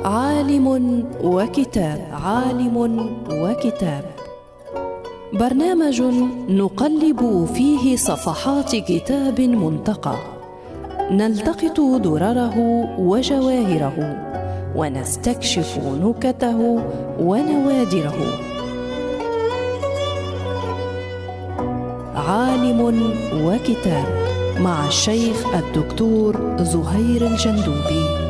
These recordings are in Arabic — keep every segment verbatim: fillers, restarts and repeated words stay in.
عالم وكتاب. عالم وكتاب، برنامج نقلب فيه صفحات كتاب منتقى، نلتقط درره وجواهره، ونستكشف نكته ونوادره. عالم وكتاب مع الشيخ الدكتور زهير الجندوبي.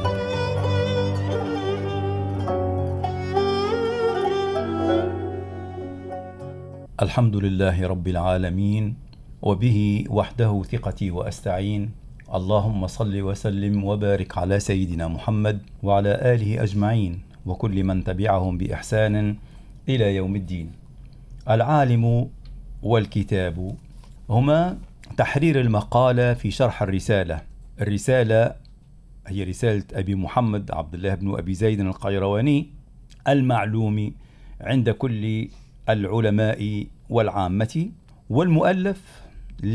الحمد لله رب العالمين، وبه وحده ثقتي وأستعين. اللهم صل وسلم وبارك على سيدنا محمد وعلى آله أجمعين وكل من تبعهم بإحسان إلى يوم الدين. العالم والكتاب هما تحرير المقالة في شرح الرسالة. الرسالة هي رسالة أبي محمد عبد الله بن أبي زيد القيرواني المعلوم عند كل العلماء والعامة، والمؤلف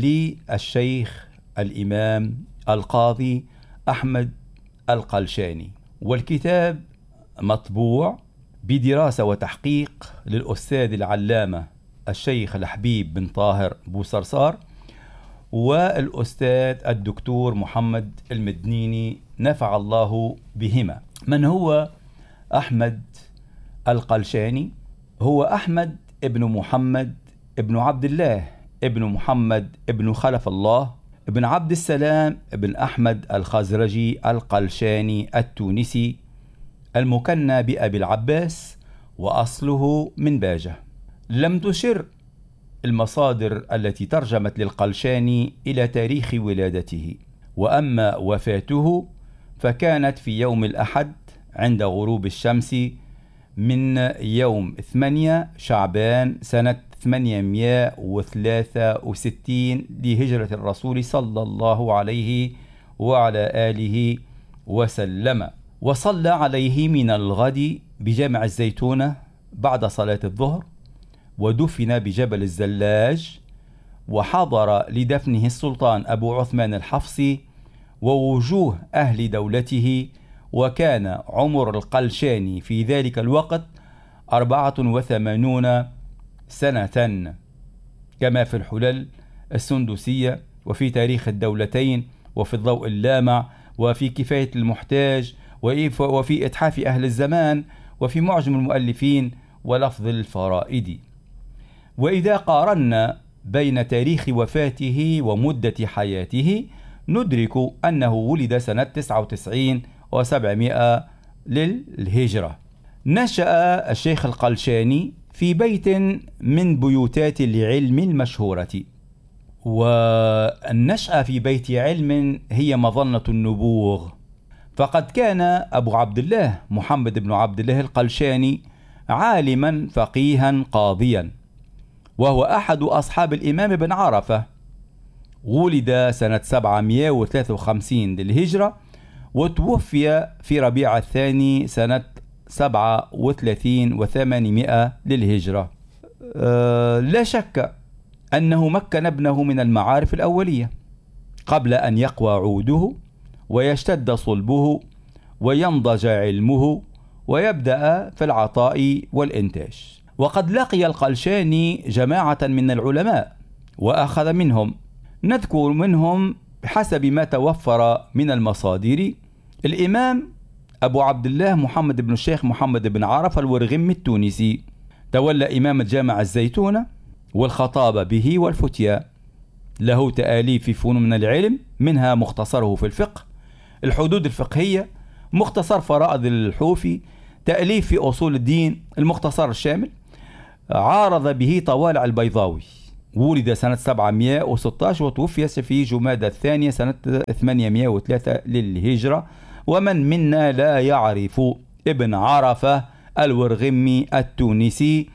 للشيخ الإمام القاضي أحمد القلشاني، والكتاب مطبوع بدراسة وتحقيق للأستاذ العلامة الشيخ الحبيب بن طاهر بوصرصار والأستاذ الدكتور محمد المدنيني نفع الله بهما. من هو أحمد القلشاني؟ هو أحمد ابن محمد ابن عبد الله ابن محمد ابن خلف الله ابن عبد السلام ابن أحمد الخزرجي القلشاني التونسي المكنى بأبي العباس، وأصله من باجة. لم تشر المصادر التي ترجمت للقلشاني إلى تاريخ ولادته، وأما وفاته فكانت في يوم الأحد عند غروب الشمس من يوم ثمانية شعبان سنة ثمانمائة وثلاثة وستين لهجرة الرسول صلى الله عليه وعلى آله وسلم، وصلى عليه من الغد بجامع الزيتونة بعد صلاة الظهر، ودفن بجبل الزلاج، وحضر لدفنه السلطان أبو عثمان الحفصي ووجوه أهل دولته. وكان عمر القلشاني في ذلك الوقت أربعة وثمانون سنة، كما في الحلل السندسية وفي تاريخ الدولتين وفي الضوء اللامع وفي كفاية المحتاج وفي إتحاف أهل الزمان وفي معجم المؤلفين ولفظ الفرائد. وإذا قارنا بين تاريخ وفاته ومدة حياته ندرك أنه ولد سنة تسعة وتسعين وسبعمائة للهجرة. نشأ الشيخ القلشاني في بيت من بيوتات العلم المشهورة، والنشأة في بيت علم هي مظنة النبوغ، فقد كان أبو عبد الله محمد بن عبد الله القلشاني عالما فقيها قاضيا، وهو أحد أصحاب الإمام بن عرفة. ولد سنة سبعمائة وثلاثة وخمسين للهجرة، وتوفي في ربيع الثاني سنة سبعة وثلاثين وثمانمائة للهجرة. أه لا شك أنه مكن ابنه من المعارف الأولية قبل أن يقوى عوده ويشتد صلبه وينضج علمه ويبدأ في العطاء والإنتاج. وقد لقي القلشاني جماعة من العلماء وأخذ منهم. نذكر منهم بحسب ما توفر من المصادر: الإمام أبو عبد الله محمد بن الشيخ محمد بن عرفة الورغمي التونسي، تولى إمامة جامع الزيتونة والخطابة به والفتيا، له تآليف في فنون من العلم، منها مختصره في الفقه، الحدود الفقهية، مختصر فرائض الحوفي، تأليف في أصول الدين، المختصر الشامل، عارض به طوالع البيضاوي. ولد سنة سبعمائة وستة عشر وتوفي في جمادى الثانية سنة ثمانمائة وثلاثة للهجرة. ومن منا لا يعرف ابن عرفة الورغمي التونسي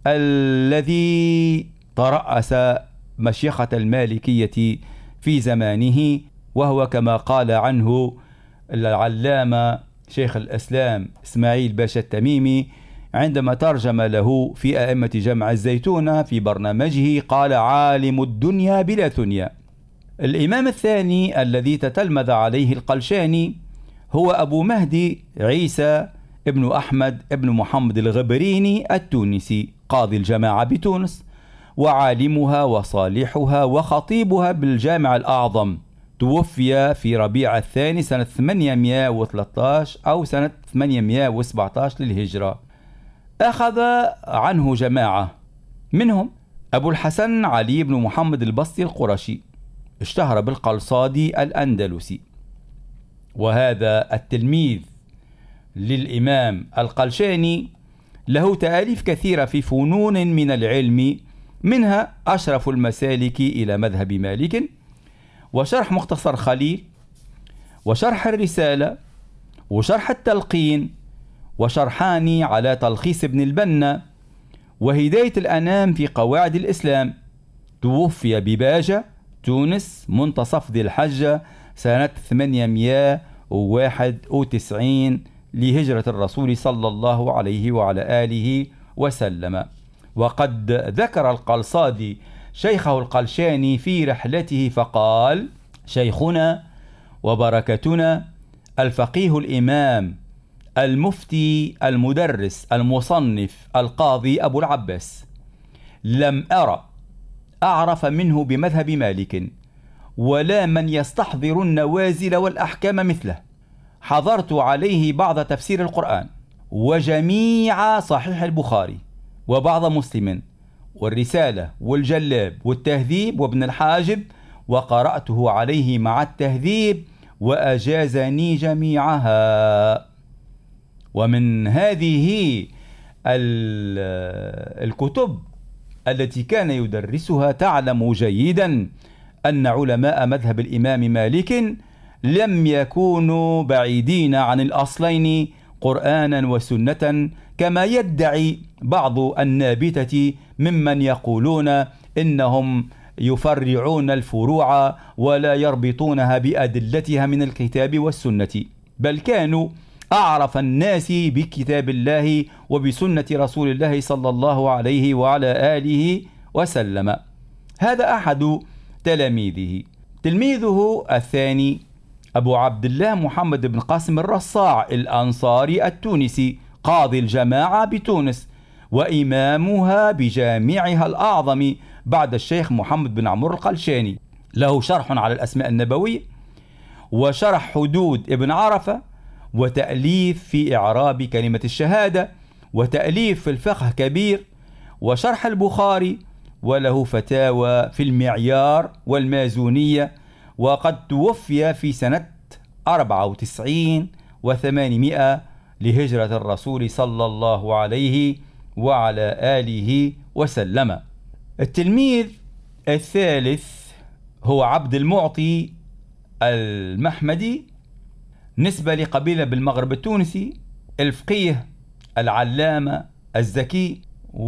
الذي ترأس مشيخة المالكية في زمانه، وهو كما قال عنه العلامة شيخ الإسلام إسماعيل باشا التميمي عندما ترجم له في أئمة جامع الزيتونة في برنامجه، قال: عالم الدنيا بلا ثنيا. الإمام الثاني الذي تتلمذ عليه القلشاني هو أبو مهدي عيسى ابن أحمد ابن محمد الغبريني التونسي، قاضي الجماعة بتونس وعالمها وصالحها وخطيبها بالجامع الأعظم. توفي في ربيع الثاني سنة ثمانمائة وثلاثة عشر أو سنة ثمانمائة وسبعة عشر للهجرة. أخذ عنه جماعة، منهم أبو الحسن علي بن محمد البسطي القرشي، اشتهر بالقلصادي الأندلسي، وهذا التلميذ للإمام القلشاني له تأليف كثيرة في فنون من العلم، منها أشرف المسالك إلى مذهب مالك، وشرح مختصر خليل، وشرح الرسالة، وشرح التلقين، وشرحان على تلخيص ابن البنا، وهداية الأنام في قواعد الإسلام. توفي بباجة تونس منتصف ذي الحجة سنة ثمانمائة وواحد وتسعين لهجرة الرسول صلى الله عليه وعلى آله وسلم. وقد ذكر القلصادي شيخه القلشاني في رحلته فقال: شيخنا وبركتنا الفقيه الإمام المفتي المدرس المصنف القاضي أبو العباس، لم أرى أعرف منه بمذهب مالك ولا من يستحضر النوازل والأحكام مثله. حضرت عليه بعض تفسير القرآن وجميع صحيح البخاري وبعض مسلم والرسالة والجلاب والتهذيب وابن الحاجب، وقرأته عليه مع التهذيب وأجازني جميعها. ومن هذه الكتب التي كان يدرسها تعلم جيدا أن علماء مذهب الإمام مالك لم يكونوا بعيدين عن الأصلين قرآنا وسنة كما يدعي بعض النابتة ممن يقولون إنهم يفرعون الفروع ولا يربطونها بأدلتها من الكتاب والسنة، بل كانوا أعرف الناس بكتاب الله وبسنة رسول الله صلى الله عليه وعلى آله وسلم. هذا أحد تلاميذه. تلميذه الثاني أبو عبد الله محمد بن قاسم الرصاع الأنصاري التونسي، قاضي الجماعة بتونس وإمامها بجامعها الأعظم بعد الشيخ محمد بن عمرو القلشاني. له شرح على الأسماء النبوية، وشرح حدود ابن عرفة، وتأليف في إعراب كلمة الشهادة، وتأليف في الفقه كبير، وشرح البخاري، وله فتاوى في المعيار والمازونية. وقد توفي في سنة أربعة وتسعين وثمانمائة لهجرة الرسول صلى الله عليه وعلى آله وسلم. التلميذ الثالث هو عبد المعطي المحمدي، نسبة لقبيلة بالمغرب التونسي، الفقيه العلامة الزكي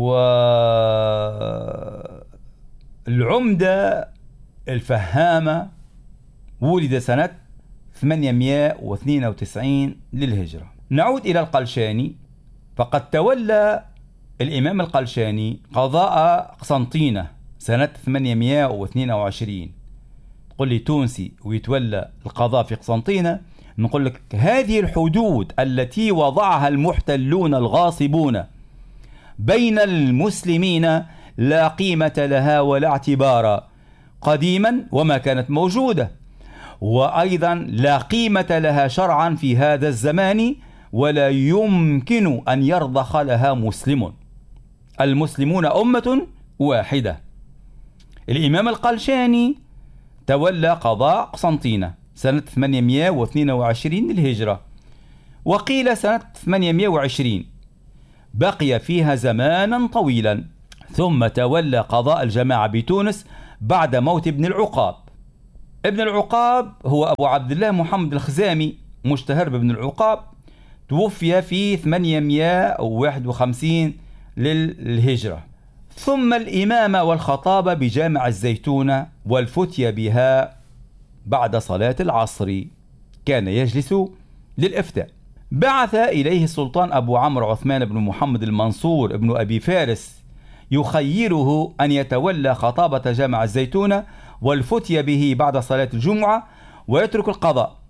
والعمدة الفهامة. ولد سنة ثمانمائة واثنين وتسعين للهجرة. نعود إلى القلشاني، فقد تولى الإمام القلشاني قضاء قسنطينة سنة ثمانمائة واثنين وعشرين. تقول لي تونسي ويتولى القضاء في قسنطينة، نقول لك هذه الحدود التي وضعها المحتلون الغاصبون بين المسلمين لا قيمة لها ولا اعتبار قديما وما كانت موجودة، وأيضا لا قيمة لها شرعا في هذا الزمان، ولا يمكن أن يرضخ لها مسلم. المسلمون أمة واحدة. الإمام القلشاني تولى قضاء قسنطينة سنة ثمانمائة واثنين وعشرين للهجرة، وقيل سنة ثمانمائة وعشرين، بقي فيها زمانا طويلا، ثم تولى قضاء الجماعة بتونس بعد موت ابن العقاب. ابن العقاب هو أبو عبد الله محمد الخزامي، مشتهر بابن العقاب، توفي في ثمانمائة وواحد وخمسين للهجرة. ثم الإمامة والخطابة بجامع الزيتونة والفتية بها بعد صلاة العصر، كان يجلس للإفتاء. بعث إليه السلطان أبو عمرو عثمان بن محمد المنصور بن أبي فارس يخيره أن يتولى خطابة جامع الزيتونة والفتية به بعد صلاة الجمعة ويترك القضاء.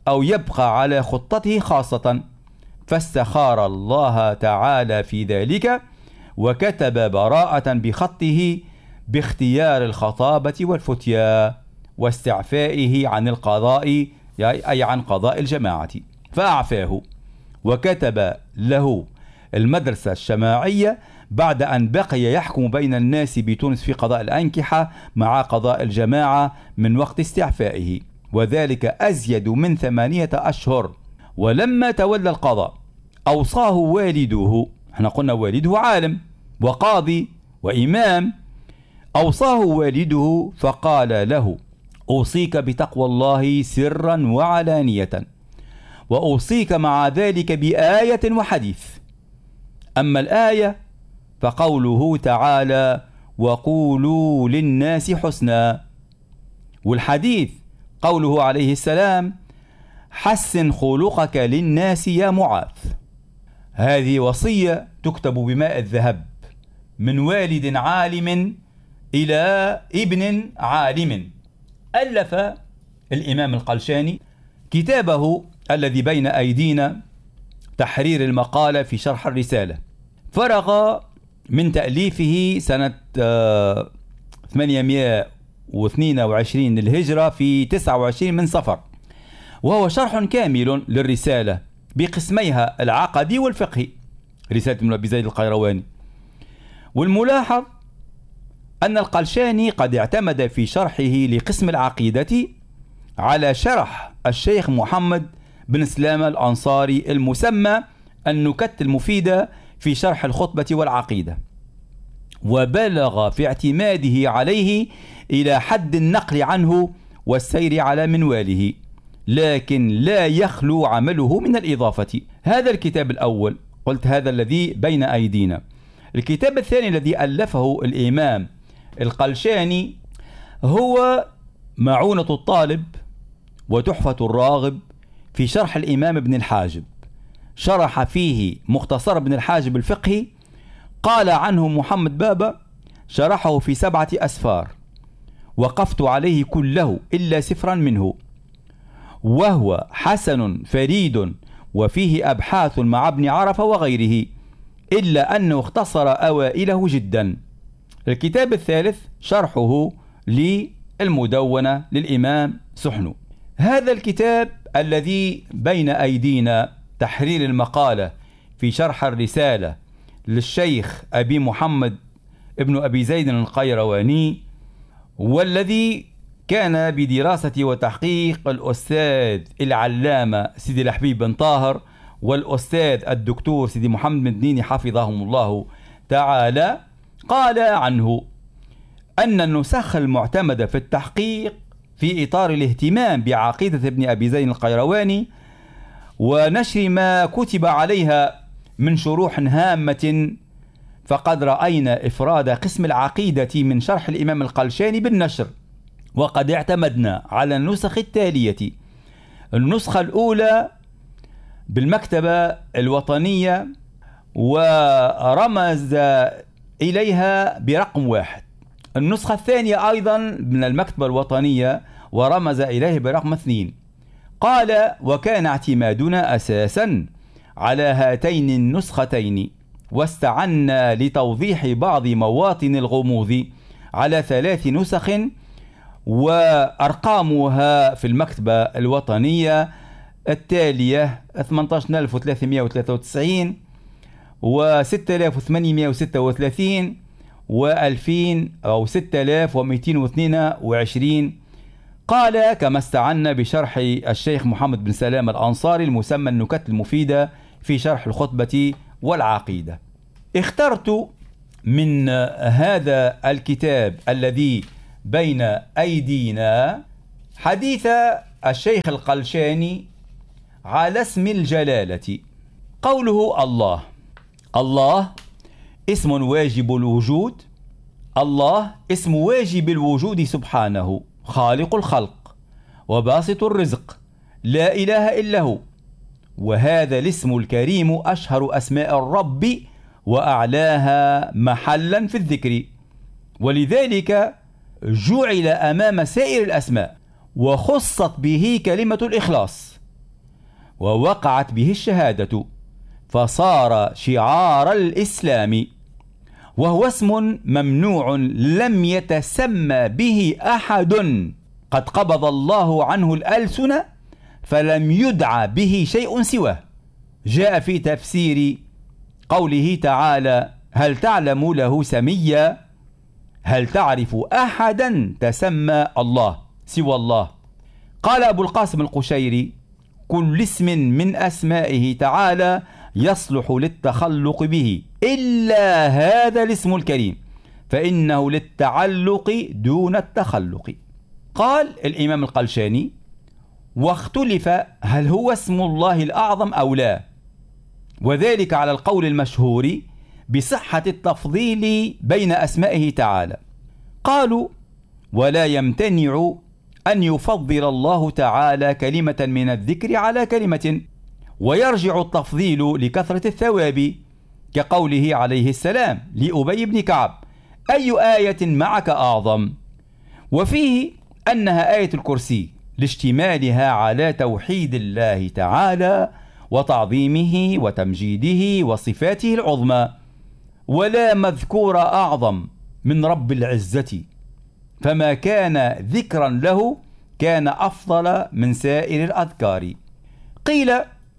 أو يبقى على خطته خاصة، فاستخار الله تعالى في ذلك وكتب براءة بخطه باختيار الخطابة والفتيا واستعفائه عن القضاء، أي عن قضاء الجماعة، فأعفاه وكتب له المدرسة الشماعية بعد أن بقي يحكم بين الناس بتونس في قضاء الأنكحة مع قضاء الجماعة من وقت استعفائه، وذلك أزيد من ثمانية أشهر. ولما تولى القضاء أوصاه والده، احنا قلنا والده عالم وقاضي وإمام، أوصاه والده فقال له: أوصيك بتقوى الله سرا وعلانية، وأوصيك مع ذلك بآية وحديث. أما الآية فقوله تعالى: وقولوا للناس حسنا، والحديث قوله عليه السلام: حسن خلقك للناس يا معاذ. هذه وصية تكتب بماء الذهب من والد عالم إلى ابن عالم. ألف الإمام القلشاني كتابه الذي بين أيدينا، تحرير المقالة في شرح الرسالة، فرغ من تأليفه سنة ثمانمائة واثنين وعشرين للهجرة في تسعة وعشرين من صفر، وهو شرح كامل للرسالة بقسميها العقدي والفقهي، رسالة ابن أبي زيد القيرواني. والملاحظ أن القلشاني قد اعتمد في شرحه لقسم العقيدة على شرح الشيخ محمد بن سلامة الأنصاري المسمى النكت المفيدة في شرح الخطبة والعقيدة، وبلغ في اعتماده عليه إلى حد النقل عنه والسير على منواله، لكن لا يخلو عمله من الإضافة. هذا الكتاب الأول، قلت هذا الذي بين أيدينا. الكتاب الثاني الذي ألفه الإمام القلشاني هو معونة الطالب وتحفة الراغب في شرح الإمام ابن الحاجب، شرح فيه مختصر ابن الحاجب الفقهي، قال عنه محمد بابا: شرحه في سبعة أسفار، وقفت عليه كله إلا سفرا منه، وهو حسن فريد وفيه أبحاث مع ابن عرفة وغيره، إلا أنه اختصر أوائله جدا. الكتاب الثالث شرحه للمدونة للإمام سحنو. هذا الكتاب الذي بين أيدينا، تحرير المقالة في شرح الرسالة للشيخ أبي محمد ابن أبي زيد القيرواني، والذي كان بدراسة وتحقيق الأستاذ العلامة سيدي الحبيب بن طاهر والأستاذ الدكتور سيدي محمد بن ديني حفظهم الله تعالى، قال عنه أن النسخ المعتمدة في التحقيق في إطار الاهتمام بعقيدة ابن أبي زيد القيرواني ونشر ما كتب عليها من شروح هامة، فقد رأينا إفراد قسم العقيدة من شرح الإمام القلشاني بالنشر، وقد اعتمدنا على النسخ التالية: النسخة الأولى بالمكتبة الوطنية ورمز إليها برقم واحد، النسخة الثانية أيضا من المكتبة الوطنية ورمز إليه برقم اثنين. قال: وكان اعتمادنا أساسا على هاتين النسختين، واستعنا لتوضيح بعض مواطن الغموض على ثلاث نسخ، وأرقامها في المكتبة الوطنية التالية: ثمانية عشر ألف وثلاثمائة وثلاثة وتسعين وستة آلاف وثمانمائة وستة وثلاثين وألفين أو ستة آلاف ومئتين واثنين وعشرين. قال: كما استعنا بشرح الشيخ محمد بن سلامة الأنصاري المسمى النكت المفيدة في شرح الخطبة والعقيدة. اخترت من هذا الكتاب الذي بين أيدينا حديث الشيخ القلشاني على اسم الجلالة. قوله الله: الله اسم واجب الوجود، الله اسم واجب الوجود سبحانه، خالق الخلق وباسط الرزق، لا إله إلا هو. وهذا الاسم الكريم أشهر أسماء الرب وأعلاها محلا في الذكر، ولذلك جعل أمام سائر الأسماء، وخصت به كلمة الإخلاص، ووقعت به الشهادة، فصار شعار الإسلام، وهو اسم ممنوع لم يتسمى به أحد، قد قبض الله عنه الألسن فلم يدعى به شيء سواه. جاء في تفسير قوله تعالى: هل تعلم له سميا؟ هل تعرف أحدا تسمى الله سوى الله؟ قال أبو القاسم القشيري: كل اسم من أسمائه تعالى يصلح للتخلق به إلا هذا الاسم الكريم، فإنه للتعلق دون التخلق. قال الإمام القلشاني: واختلف هل هو اسم الله الأعظم أو لا، وذلك على القول المشهور بصحة التفضيل بين أسمائه تعالى. قالوا: ولا يمتنع أن يفضل الله تعالى كلمة من الذكر على كلمة، ويرجع التفضيل لكثرة الثواب، كقوله عليه السلام لأبي بن كعب: أي آية معك أعظم؟ وفيه أنها آية الكرسي لاشتمالها على توحيد الله تعالى وتعظيمه وتمجيده وصفاته العظمى، ولا مذكور أعظم من رب العزة، فما كان ذكرا له كان أفضل من سائر الأذكار. قيل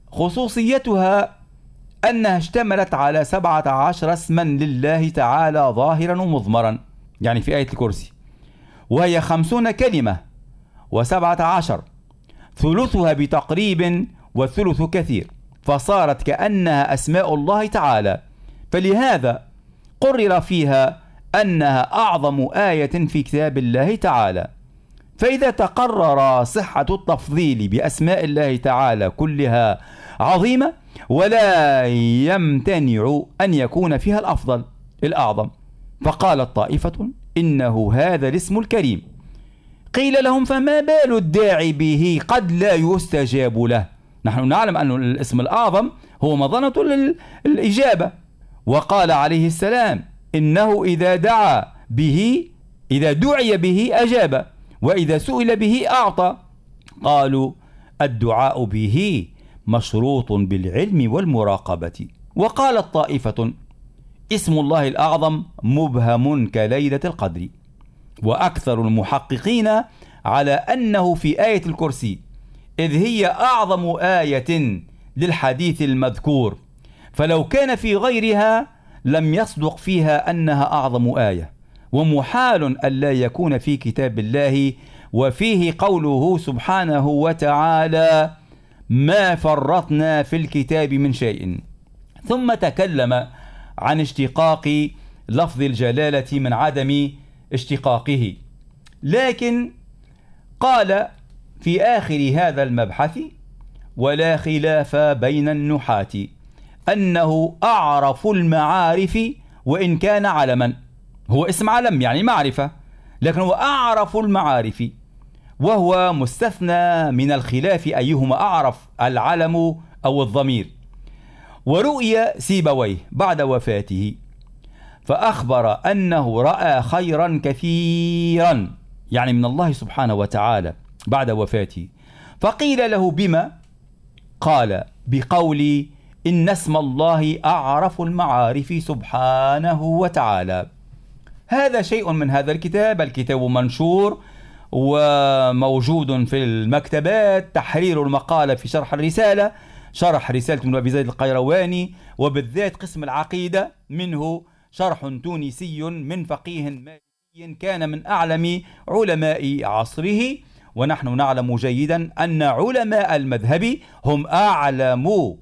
خصوصيتها أنها اشتملت على سبعة عشر اسما لله تعالى ظاهرا ومضمرا، يعني في آية الكرسي، وهي خمسون كلمة وسبعة عشر، ثلثها بتقريب والثلث كثير، فصارت كأنها أسماء الله تعالى، فلهذا قرر فيها أنها أعظم آية في كتاب الله تعالى. فإذا تقرر صحة التفضيل بأسماء الله تعالى كلها عظيمة، ولا يمتنع أن يكون فيها الأفضل الأعظم. فقالت طائفة: إنه هذا الاسم الكريم. قيل لهم: فما بال الداعي به قد لا يستجاب له؟ نحن نعلم أن الاسم الأعظم هو مظنة الإجابة. وقال عليه السلام: إنه إذا دعا به إذا دعي به أجاب، وإذا سئل به أعطى. قالوا: الدعاء به مشروط بالعلم والمراقبة. وقالت طائفة: اسم الله الأعظم مبهم كليلة القدر. وأكثر المحققين على أنه في آية الكرسي، إذ هي أعظم آية للحديث المذكور، فلو كان في غيرها لم يصدق فيها أنها أعظم آية، ومحال ألا يكون في كتاب الله وفيه قوله سبحانه وتعالى: ما فرطنا في الكتاب من شيء. ثم تكلم عن اشتقاق لفظ الجلالة من عدم اشتقاقه، لكن قال في آخر هذا المبحث: ولا خلاف بين النحاة أنه أعرف المعارف وإن كان علما. هو اسم علم يعني معرفة، لكن هو أعرف المعارف، وهو مستثنى من الخلاف أيهما أعرف، العلم أو الضمير. ورؤي سيبويه بعد وفاته فأخبر أنه رأى خيرا كثيرا، يعني من الله سبحانه وتعالى بعد وفاته. فقيل له: بما؟ قال: بقولي إن اسم الله أعرف المعارف سبحانه وتعالى. هذا شيء من هذا الكتاب. الكتاب منشور وموجود في المكتبات. تحرير المقالة في شرح الرسالة، شرح رسالة ابن أبي زيد القيرواني، وبالذات قسم العقيدة، منه شرح تونسي من فقيه مالكي كان من أعلم علماء عصره. ونحن نعلم جيدا أن علماء المذهب هم أعلم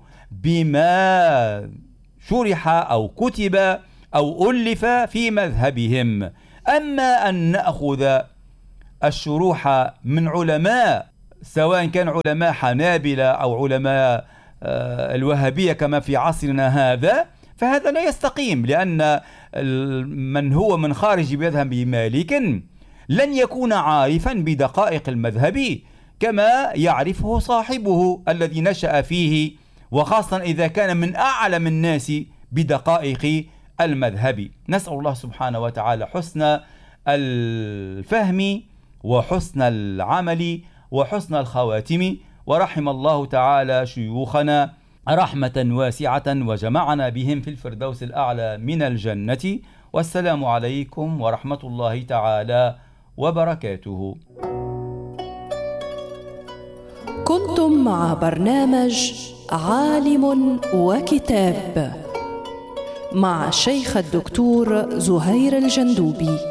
بما شرح أو كتب أو ألف في مذهبهم. أما أن نأخذ الشروح من علماء، سواء كان علماء حنابلة أو علماء الوهابية كما في عصرنا هذا، فهذا لا يستقيم، لأن من هو من خارج مذهب مالك لن يكون عارفا بدقائق المذهب كما يعرفه صاحبه الذي نشأ فيه، وخاصة إذا كان من أعلم الناس بدقائق المذهب. نسأل الله سبحانه وتعالى حسن الفهم وحسن العمل وحسن الخواتم، ورحم الله تعالى شيوخنا رحمة واسعة وجمعنا بهم في الفردوس الأعلى من الجنة. والسلام عليكم ورحمة الله تعالى وبركاته. كنتم مع برنامج عالم وكتاب مع الشيخ الدكتور زهير الجندوبي.